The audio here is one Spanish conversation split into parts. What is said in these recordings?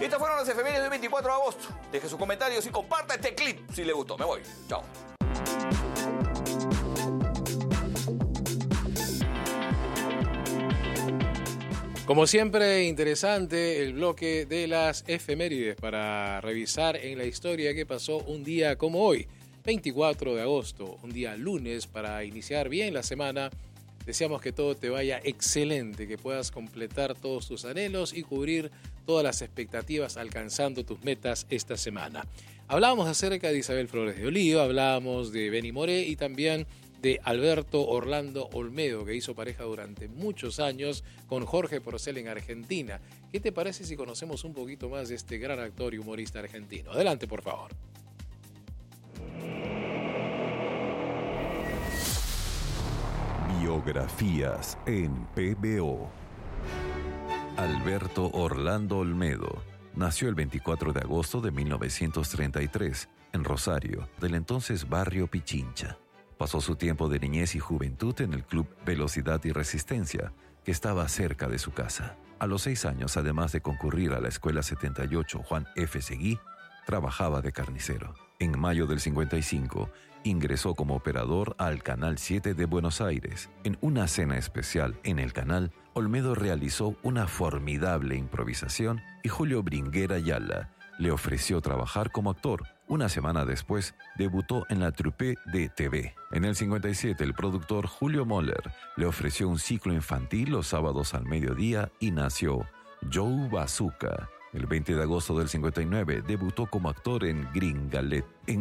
Estas fueron las efemérides del 24 de agosto. Deje sus comentarios y comparta este clip si le gustó. Me voy. Chao. Como siempre, interesante el bloque de las efemérides para revisar en la historia qué pasó un día como hoy, 24 de agosto, un día lunes para iniciar bien la semana. Deseamos que todo te vaya excelente, que puedas completar todos tus anhelos y cubrir todas las expectativas alcanzando tus metas esta semana. Hablábamos acerca de Isabel Flores de Oliva, hablábamos de Benny Moré y también de Alberto Orlando Olmedo, que hizo pareja durante muchos años con Jorge Porcel en Argentina. ¿Qué te parece si conocemos un poquito más de este gran actor y humorista argentino? Adelante, por favor. Biografías en PBO. Alberto Orlando Olmedo nació el 24 de agosto de 1933 en Rosario, del entonces barrio Pichincha. Pasó su tiempo de niñez y juventud en el club Velocidad y Resistencia, que estaba cerca de su casa. A los 6 años, además de concurrir a la Escuela 78 Juan F. Seguí, trabajaba de carnicero. En mayo del 55, ingresó como operador al Canal 7 de Buenos Aires. En una cena especial en el canal, Olmedo realizó una formidable improvisación y Julio Bringuera Ayala le ofreció trabajar como actor. Una semana después, debutó en la troupe de TV. En el 57, el productor Julio Moller le ofreció un ciclo infantil los sábados al mediodía y nació Joe Bazooka. El 20 de agosto del 59 debutó como actor en Gringalet. En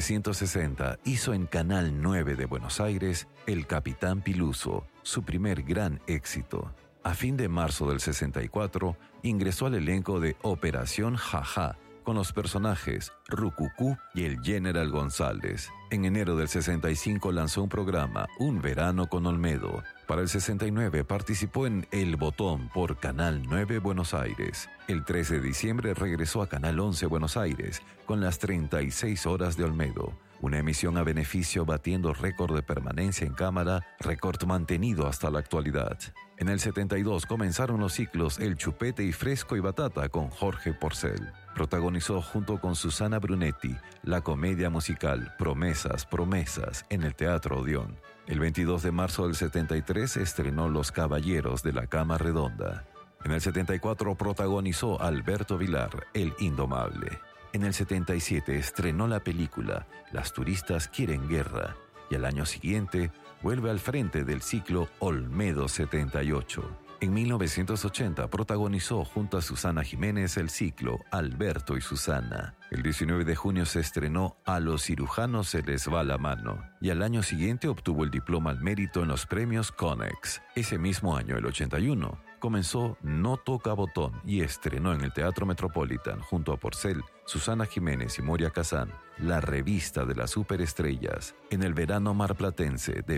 1960 hizo en Canal 9 de Buenos Aires El Capitán Piluso, su primer gran éxito. A fin de marzo del 64 ingresó al elenco de Operación Jajá, con los personajes Rucucú y el General González. En enero del 65 lanzó un programa, Un Verano con Olmedo. Para el 69 participó en El Botón por Canal 9 Buenos Aires. El 13 de diciembre regresó a Canal 11 Buenos Aires con las 36 horas de Olmedo, una emisión a beneficio batiendo récord de permanencia en cámara, récord mantenido hasta la actualidad. En el 72 comenzaron los ciclos El Chupete y Fresco y Batata con Jorge Porcel. Protagonizó junto con Susana Brunetti la comedia musical Promesas, Promesas en el Teatro Odeón. El 22 de marzo del 73 estrenó Los Caballeros de la Cama Redonda. En el 74 protagonizó Alberto Vilar, El Indomable. En el 77 estrenó la película Las turistas quieren guerra y al año siguiente vuelve al frente del ciclo Olmedo 78. En 1980 protagonizó junto a Susana Jiménez el ciclo Alberto y Susana. El 19 de junio se estrenó A los cirujanos se les va la mano y al año siguiente obtuvo el diploma al mérito en los premios Conex. Ese mismo año, el 81, comenzó No Toca Botón y estrenó en el Teatro Metropolitan junto a Porcel, Susana Jiménez y Moria Kazán, La Revista de las Superestrellas. En el verano marplatense de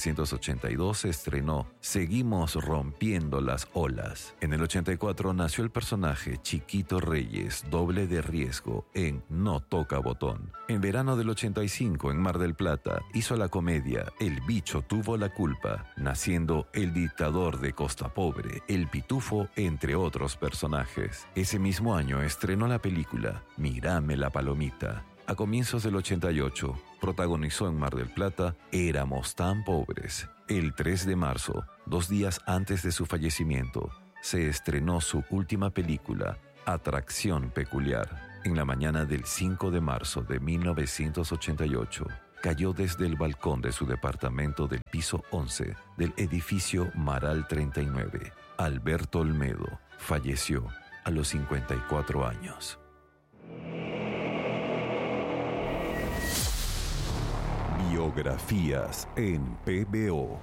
1982 se estrenó Seguimos rompiendo las olas. En el 84 nació el personaje Chiquito Reyes, doble de riesgo, en No Toca Botón. En verano del 85, en Mar del Plata, hizo la comedia El bicho tuvo la culpa, naciendo El dictador de Costa Pobre, El pitufo, entre otros personajes. Ese mismo año estrenó la película Mírame la palomita. A comienzos del 88, protagonizó en Mar del Plata Éramos tan pobres. El 3 de marzo, 2 días antes de su fallecimiento, se estrenó su última película, Atracción Peculiar. En la mañana del 5 de marzo de 1988, cayó desde el balcón de su departamento del piso 11 del edificio Maral 39. Alberto Olmedo falleció a los 54 años. Biografías en PBO.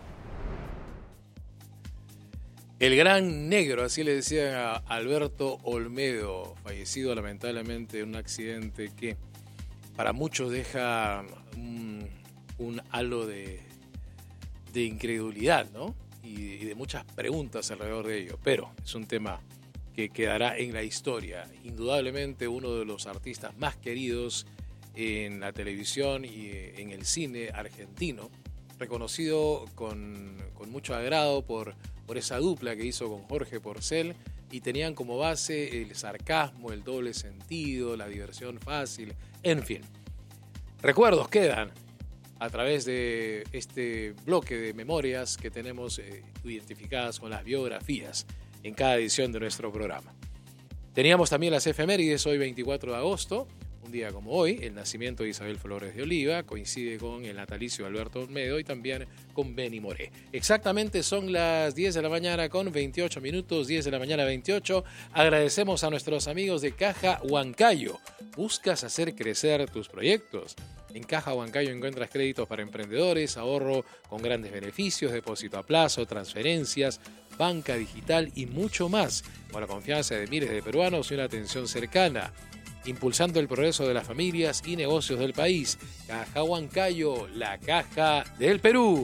El gran negro, así le decían a Alberto Olmedo, fallecido lamentablemente en un accidente que para muchos deja un halo de incredulidad, ¿no? Y de muchas preguntas alrededor de ello, pero es un tema que quedará en la historia. Indudablemente uno de los artistas más queridos en la televisión y en el cine argentino, reconocido con mucho agrado por esa dupla que hizo con Jorge Porcel, y tenían como base el sarcasmo, el doble sentido, la diversión fácil, en fin. Recuerdos quedan a través de este bloque de memorias que tenemos identificadas con las biografías en cada edición de nuestro programa. Teníamos también las efemérides, hoy 24 de agosto, un día como hoy, el nacimiento de Isabel Flores de Oliva, coincide con el natalicio de Alberto Olmedo y también con Benny Moré. Exactamente son las 10 de la mañana con 28 minutos, 10 de la mañana 28. Agradecemos a nuestros amigos de Caja Huancayo. ¿Buscas hacer crecer tus proyectos? En Caja Huancayo encuentras créditos para emprendedores, ahorro con grandes beneficios, depósito a plazo, transferencias, banca digital y mucho más, con la confianza de miles de peruanos y una atención cercana, impulsando el progreso de las familias y negocios del país. Caja Huancayo, la caja del Perú.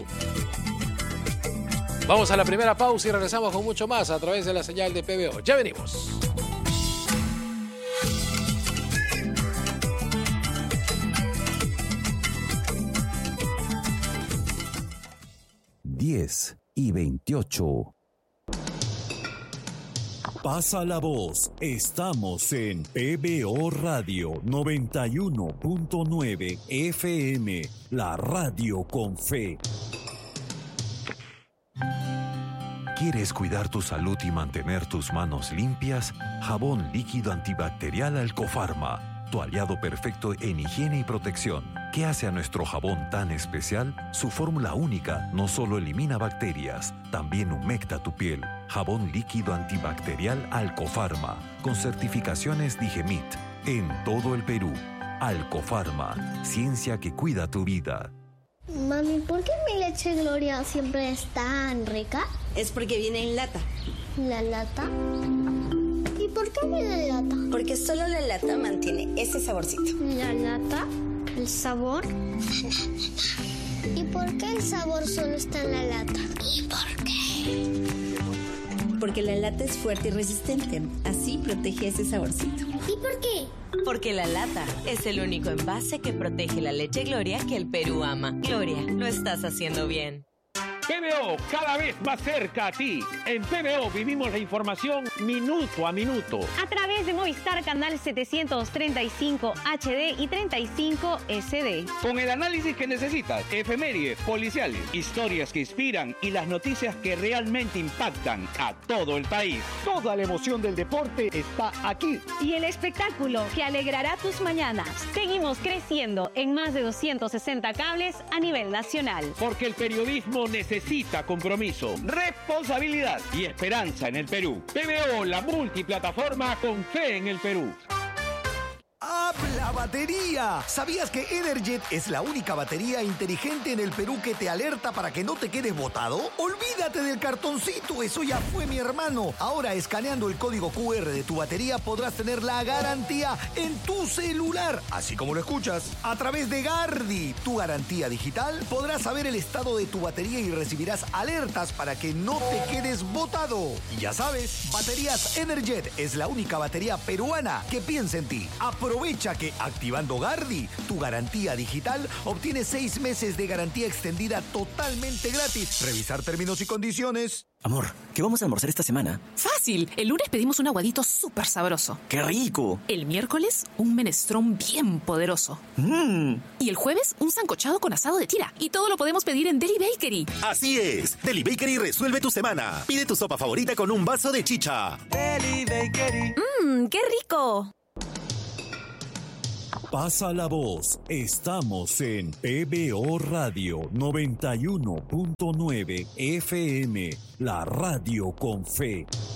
Vamos a la primera pausa y regresamos con mucho más a través de la señal de PBO. Ya venimos. y 28. Pasa la voz. Estamos en PBO Radio 91.9 FM, la radio con fe. ¿Quieres cuidar tu salud y mantener tus manos limpias? Jabón líquido antibacterial Alcofarma, tu aliado perfecto en higiene y protección. ¿Qué hace a nuestro jabón tan especial? Su fórmula única no solo elimina bacterias, también humecta tu piel. Jabón líquido antibacterial Alcofarma, con certificaciones Digemit, en todo el Perú. Alcofarma, ciencia que cuida tu vida. Mami, ¿por qué mi leche Gloria siempre es tan rica? Es porque viene en lata. ¿La lata? ¿Y por qué viene en lata? Porque solo la lata mantiene ese saborcito. ¿La lata? ¿El sabor? ¿Y por qué el sabor solo está en la lata? ¿Y por qué? Porque la lata es fuerte y resistente. Así protege ese saborcito. ¿Y por qué? Porque la lata es el único envase que protege la leche Gloria que el Perú ama. Gloria, lo estás haciendo bien. PBO, cada vez más cerca a ti. En PBO vivimos la información minuto a minuto. A través de Movistar Canal 735 HD y 35 SD. Con el análisis que necesitas, efemérides, policiales, historias que inspiran y las noticias que realmente impactan a todo el país. Toda la emoción del deporte está aquí. Y el espectáculo que alegrará tus mañanas. Seguimos creciendo en más de 260 cables a nivel nacional. Porque el periodismo necesita compromiso, responsabilidad y esperanza en el Perú. PBO, la multiplataforma con fe en el Perú. ¡Habla batería! ¿Sabías que Energet es la única batería inteligente en el Perú que te alerta para que no te quedes botado? Olvídate del cartoncito, eso ya fue, mi hermano. Ahora, escaneando el código QR de tu batería, podrás tener la garantía en tu celular, así como lo escuchas. A través de Gardi, tu garantía digital, podrás saber el estado de tu batería y recibirás alertas para que no te quedes botado. Y ya sabes, Baterías Energet es la única batería peruana que piensa en ti. Aprovecha que activando Gardi, tu garantía digital, obtienes 6 meses de garantía extendida totalmente gratis. Revisar términos y condiciones. Amor, ¿qué vamos a almorzar esta semana? Fácil. El lunes pedimos un aguadito súper sabroso. ¡Qué rico! El miércoles, un menestrón bien poderoso. Y el jueves, un sancochado con asado de tira. Y todo lo podemos pedir en Deli Bakery. Así es. Deli Bakery resuelve tu semana. Pide tu sopa favorita con un vaso de chicha. Deli Bakery. ¡Qué rico! Pasa la voz. Estamos en PBO Radio 91.9 FM, la radio con fe.